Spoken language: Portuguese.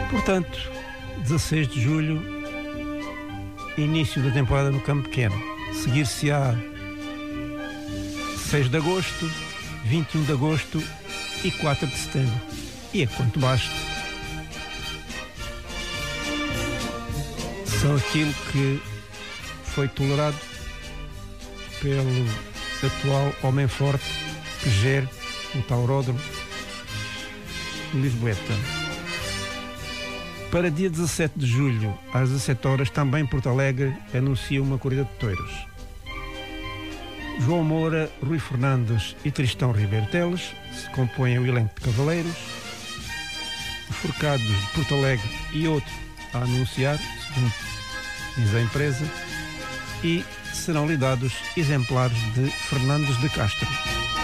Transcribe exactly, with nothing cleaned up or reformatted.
Portanto, dezasseis de julho, início da temporada no Campo Pequeno. Seguir-se-á seis de agosto, vinte e um de agosto e quatro de setembro. E é quanto basta. São aquilo que foi tolerado pelo atual homem forte que gere o Tauródromo Lisboeta. Para dia dezassete de julho, às dezassete horas, também Porto Alegre anuncia uma corrida de touros. João Moura, Rui Fernandes e Tristão Ribeiro Teles se compõem o elenco de cavaleiros. Os Forcados de Porto Alegre e outro a anunciar, segundo diz a empresa, e serão lhe dados exemplares de Fernandes de Castro.